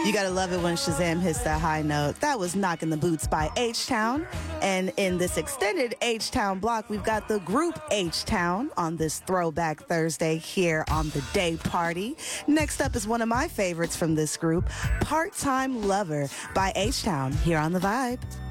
You gotta love it when Shazam hits that high note. That was Knocking the Boots by H-Town. And in this extended H-Town block, we've got the group H-Town on this Throwback Thursday here on the Day Party. Next up is one of my favorites from this group, Part-Time Lover by H-Town here on The Vibe.